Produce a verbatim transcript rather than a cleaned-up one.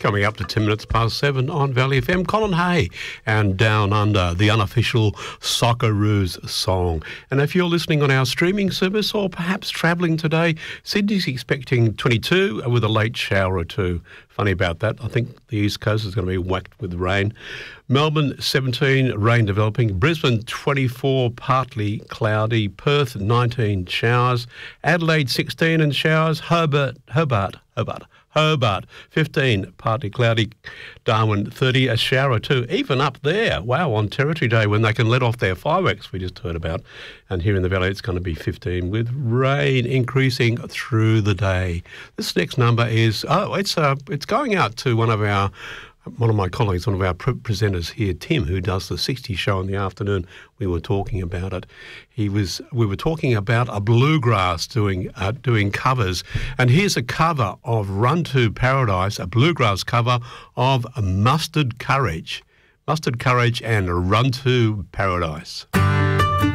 Coming up to ten minutes past seven on Valley F M, Colin Hay and Down Under, the unofficial Socceroos song. And if you're listening on our streaming service or perhaps travelling today, Sydney's expecting twenty-two with a late shower or two. Funny about that. I think the East Coast is going to be whacked with rain. Melbourne, seventeen, rain developing. Brisbane, twenty-four, partly cloudy. Perth, nineteen, showers. Adelaide, sixteen and showers. Hobart, Hobart, Hobart, Hobart, fifteen, partly cloudy. Darwin, thirty, a shower or two. Even up there, wow, on Territory Day when they can let off their fireworks we just heard about. And here in the Valley, it's going to be fifteen with rain increasing through the day. This next number is, oh, it's uh, it's going out to one of our One of my colleagues, one of our pre- presenters here, Tim, who does the sixty show in the afternoon. We were talking about it. He was. We were talking about a bluegrass doing uh, doing covers, and here's a cover of "Run to Paradise," a bluegrass cover of "Mustard Courage," "Mustard Courage" and "Run to Paradise."